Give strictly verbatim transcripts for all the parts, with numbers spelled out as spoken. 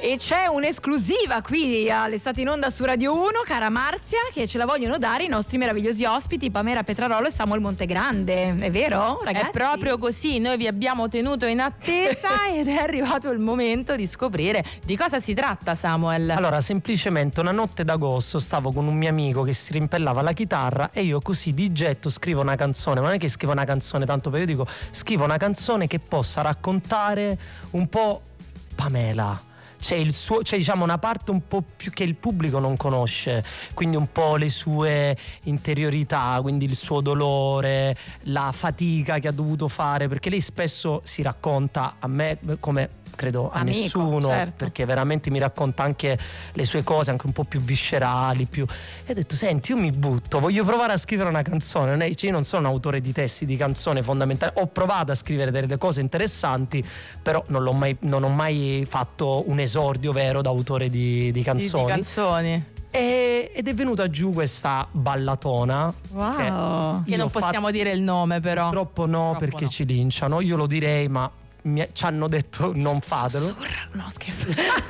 E c'è un'esclusiva qui all'Estate in Onda su Radio uno, cara Marzia, che ce la vogliono dare i nostri meravigliosi ospiti Pamela Petrarolo e Samuel Montegrande. È vero, ragazzi? È proprio così, noi vi abbiamo tenuto in attesa ed è arrivato il momento di scoprire di cosa si tratta, Samuel. Allora, semplicemente una notte d'agosto stavo con un mio amico che si rimpellava la chitarra e io così di getto scrivo una canzone, ma non è che scrivo una canzone tanto per io dico, scrivo una canzone che possa raccontare un po' Pamela. C'è, il suo, c'è diciamo una parte un po' più che il pubblico non conosce, quindi un po' le sue interiorità, quindi il suo dolore, la fatica che ha dovuto fare, perché lei spesso si racconta a me come credo a Amico, nessuno, certo. perché veramente mi racconta anche le sue cose anche un po' più viscerali, più... e ho detto senti, io mi butto, voglio provare a scrivere una canzone. Cioè, io non sono un autore di testi di canzone fondamentale, ho provato a scrivere delle cose interessanti, però non l'ho mai, non ho mai fatto un esordio vero da autore di, di canzoni, Di, di canzoni. E, ed è venuta giù questa ballatona. Wow. Che, che non possiamo fatto, dire il nome, però. Purtroppo no, Purtroppo perché no. ci linciano. Io lo direi, ma mi, ci hanno detto non fatelo. Sussurra. No, scherzo.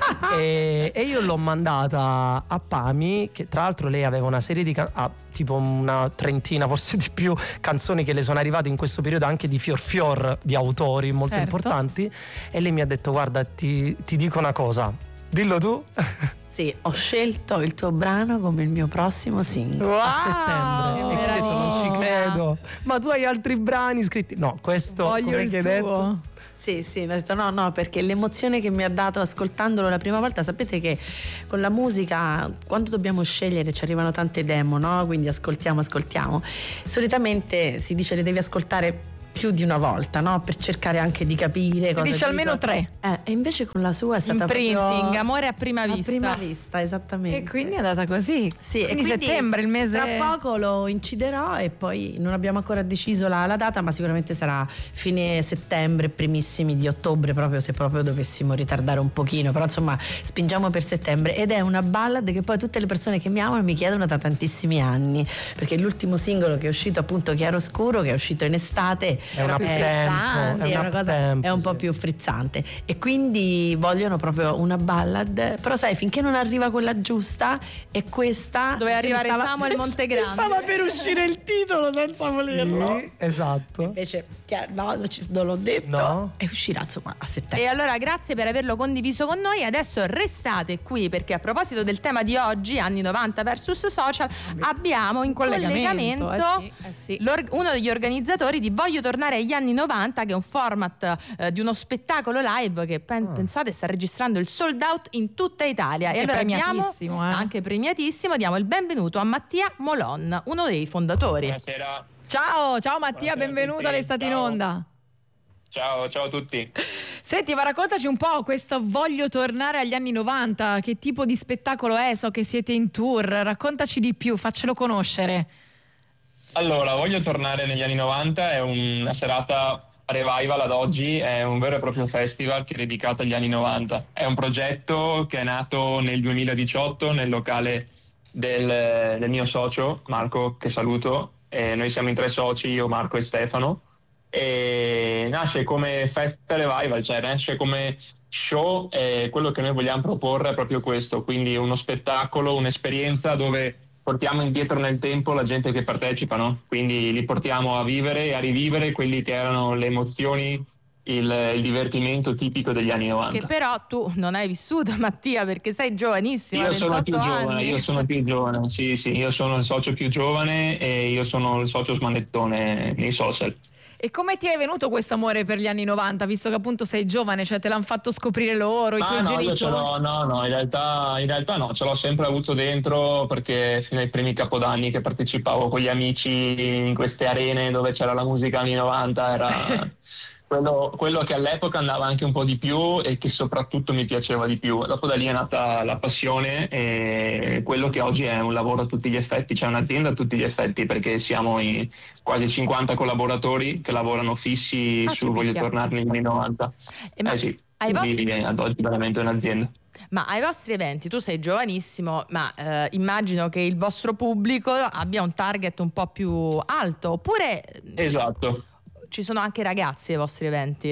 e, e io l'ho mandata a Pami, che tra l'altro lei aveva una serie di can- ah, tipo una trentina, forse di più, canzoni che le sono arrivate in questo periodo anche di fior fior di autori molto Certo. importanti, e lei mi ha detto guarda, ti, ti dico una cosa, dillo tu. Sì, ho scelto il tuo brano come il mio prossimo singolo. Wow, A settembre. che E ho detto non ci meraviglia. credo, ma tu hai altri brani scritti? No, questo Voglio come il che hai tuo. detto? Sì, sì, ho detto no, no, perché l'emozione che mi ha dato ascoltandolo la prima volta, sapete che con la musica quando dobbiamo scegliere ci arrivano tante demo, no? Quindi ascoltiamo, ascoltiamo. Solitamente si dice le devi ascoltare più di una volta, no? Per cercare anche di capire Si cosa dice almeno dico. tre. Eh, e invece con la sua è stata Imprinting, proprio amore a prima a vista. prima vista, esattamente. E quindi è andata così. Sì, e quindi, quindi settembre, il mese. tra poco lo inciderò e poi non abbiamo ancora deciso la, la data, ma sicuramente sarà fine settembre, primissimi di ottobre, proprio se proprio dovessimo ritardare un pochino, però insomma spingiamo per settembre, ed è una ballad che poi tutte le persone che mi amano mi chiedono da tantissimi anni, perché l'ultimo singolo che è uscito, appunto Chiaroscuro, che è uscito in estate, È una è, tempo, sì, è una cosa tempo, è un po' sì. più frizzante, e quindi vogliono proprio una ballad, però sai, finché non arriva quella giusta, e questa Doveva arrivare stava- Samuel Montegrande. stava per uscire il titolo senza volerlo. Sì, esatto. Invece chiaro, no, non ci- non l'ho detto. No. E uscirà insomma a settembre. E allora grazie per averlo condiviso con noi. Adesso restate qui, perché a proposito del tema di oggi, anni novanta versus social, abbiamo in collegamento, collegamento, eh sì, eh sì. l'or- uno degli organizzatori di Voglio tornare agli anni novanta, che è un format eh, di uno spettacolo live che pen- Ah. pensate sta registrando il sold out in tutta Italia. Anche e allora diamo, premiatissimo, eh. anche premiatissimo, diamo il benvenuto a Mattia Molon, uno dei fondatori. Buonasera, Ciao, ciao Mattia, Buonasera a benvenuto tutti, all'Estate in ciao. Onda. ciao, ciao a tutti. Senti, ma raccontaci un po' questo Voglio tornare agli anni novanta, che tipo di spettacolo è? So che siete in tour, raccontaci di più, faccelo conoscere. Allora, Voglio tornare negli anni novanta, è una serata revival ad oggi, è un vero e proprio festival che è dedicato agli anni novanta. È un progetto che è nato nel duemiladiciotto nel locale del, del mio socio, Marco, che saluto. E noi siamo in tre soci, io, Marco e Stefano. E nasce come festa revival, cioè nasce come show, e quello che noi vogliamo proporre è proprio questo, quindi uno spettacolo, un'esperienza dove portiamo indietro nel tempo la gente che partecipa, no? Quindi li portiamo a vivere e a rivivere quelli che erano le emozioni, il, il divertimento tipico degli anni novanta. Che però tu non hai vissuto, Mattia, perché sei giovanissimo. Io sono più ventotto giovane, anni. io sono più giovane, sì, sì, io sono il socio più giovane e io sono il socio smanettone nei social. E come ti è venuto questo amore per gli anni novanta, visto che appunto sei giovane, cioè te l'hanno fatto scoprire loro, i Ma tuoi no, genitori? io ce l'ho, no, no, in realtà, in realtà no, ce l'ho sempre avuto dentro, perché fino ai primi capodanni che partecipavo con gli amici in queste arene dove c'era la musica anni novanta, era quello, quello che all'epoca andava anche un po' di più e che soprattutto mi piaceva di più. Dopo da lì è nata la passione e quello che oggi è un lavoro a tutti gli effetti, c'è un'azienda a tutti gli effetti, perché siamo in quasi cinquanta collaboratori che lavorano fissi Ah, ci su Voglio picchia. tornare negli anni novanta. E ma Eh sì, ai quindi vostri- ad oggi è veramente un'azienda. Ma ai vostri eventi, tu sei giovanissimo, ma eh, immagino che il vostro pubblico abbia un target un po' più alto, oppure Esatto. ci sono anche ragazzi ai vostri eventi?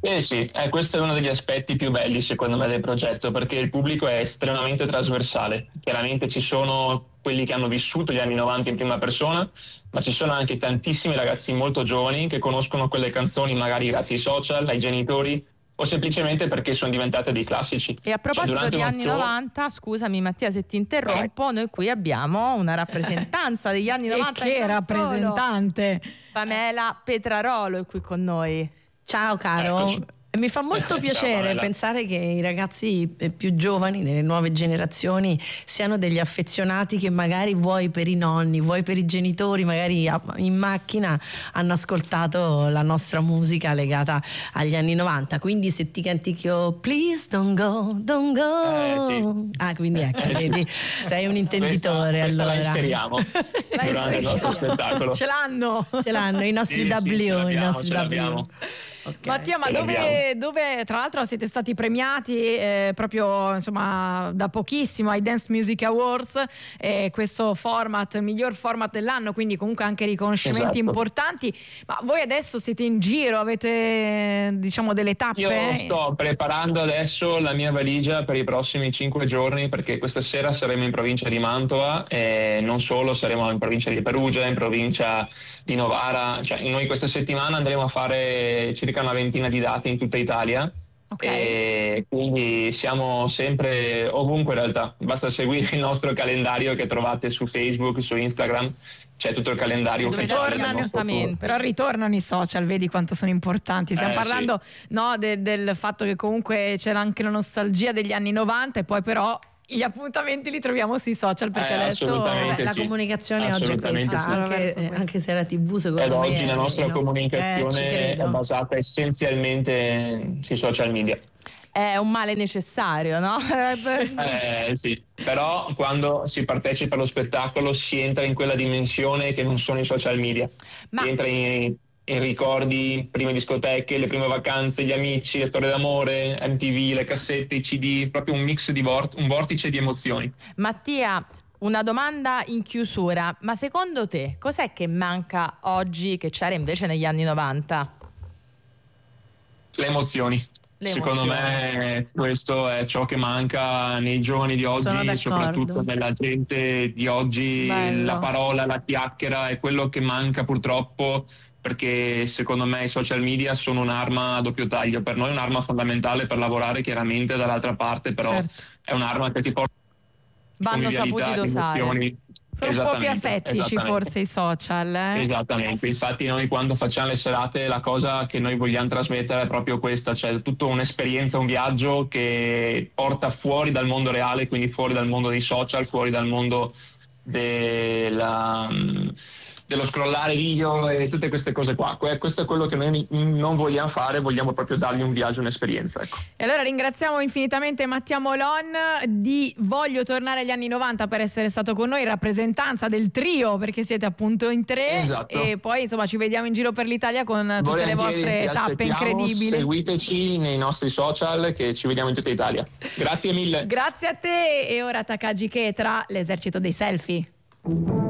Eh sì, eh, questo è uno degli aspetti più belli secondo me del progetto, perché il pubblico è estremamente trasversale. Chiaramente ci sono quelli che hanno vissuto gli anni novanta in prima persona, ma ci sono anche tantissimi ragazzi molto giovani che conoscono quelle canzoni magari grazie ai social, ai genitori, o semplicemente perché sono diventate dei classici. E a proposito cioè, di anni show... novanta, scusami Mattia se ti interrompo, noi qui abbiamo una rappresentanza degli anni novanta. E che rappresentante! Solo. Pamela Petrarolo è qui con noi. Ciao caro. Eccoci. Mi fa molto piacere Ciao, pensare che i ragazzi più giovani, delle nuove generazioni, siano degli affezionati che magari vuoi per i nonni, vuoi per i genitori, magari in macchina hanno ascoltato la nostra musica legata agli anni novanta. Quindi se ti canticchio Please don't go, don't go. Eh, sì. Ah, quindi ecco, Eh, sì. vedi, sei un intenditore. Questa, allora questa la inseriamo La durante il nostro spettacolo. Ce l'hanno! Ce l'hanno i nostri Sì, W, sì, ce i l'abbiamo, nostri ce W. l'abbiamo. Okay. Mattia, ma Ce dove, dove tra l'altro siete stati premiati eh, proprio insomma da pochissimo ai Dance Music Awards, eh, questo format, miglior format dell'anno, quindi comunque anche riconoscimenti Esatto. importanti. Ma voi adesso siete in giro, avete diciamo delle tappe? Io sto preparando adesso la mia valigia per i prossimi cinque giorni, perché questa sera saremo in provincia di Mantova e non solo, saremo in provincia di Perugia, in provincia di Novara, cioè noi questa settimana andremo a fare circa una ventina di date in tutta Italia. Ok. E quindi siamo sempre ovunque in realtà, basta seguire il nostro calendario che trovate su Facebook, su Instagram, c'è tutto il calendario Dove ufficiale del tornano nostro tour. esattamente. Però ritornano i social, vedi quanto sono importanti. Stiamo Eh, parlando no, de- del fatto che comunque c'era anche la nostalgia degli anni novanta e poi però gli appuntamenti li troviamo sui social perché Eh, adesso assolutamente. la sì. comunicazione oggi è Assolutamente questa, sì. anche, Attraverso anche se la tivù secondo Ed me oggi la è- nostra no. Eh, ci comunicazione credo. è basata essenzialmente sui social media. È un male necessario, no? Eh sì, però quando si partecipa allo spettacolo si entra in quella dimensione che non sono i social media. Ma- Si entra in, in ricordi, prime discoteche, le prime vacanze, gli amici, le storie d'amore, M T V, le cassette, i C D, proprio un mix di vort- un vortice di emozioni. Mattia, una domanda in chiusura, ma secondo te cos'è che manca oggi che c'era invece negli anni novanta? Le emozioni. Le Secondo emozioni. me questo è ciò che manca nei giovani di Sono oggi, d'accordo. soprattutto nella gente di oggi. Bello. La parola, la chiacchiera è quello che manca purtroppo, perché secondo me i social media sono un'arma a doppio taglio. Per noi è un'arma fondamentale per lavorare, chiaramente dall'altra parte, però Certo. è un'arma che ti porta Vanno convivialità, saputi dosare. emozioni. sono un po' più Esattamente, asettici esattamente. forse i social, eh? Esattamente, infatti noi quando facciamo le serate la cosa che noi vogliamo trasmettere è proprio questa, cioè tutta un'esperienza, un viaggio che porta fuori dal mondo reale, quindi fuori dal mondo dei social, fuori dal mondo della, dello scrollare video e tutte queste cose qua. Que- Questo è quello che noi non vogliamo fare, vogliamo proprio dargli un viaggio, un'esperienza. Ecco. E allora ringraziamo infinitamente Mattia Molon di Voglio tornare agli anni novanta per essere stato con noi in rappresentanza del trio, perché siete appunto in tre. Esatto. E poi insomma ci vediamo in giro per l'Italia con tutte Volentieri, le vostre vi tappe aspettiamo, incredibili. Seguiteci nei nostri social che ci vediamo in tutta Italia. Grazie mille. Grazie a te. E ora Takagi Ketra, l'esercito dei selfie.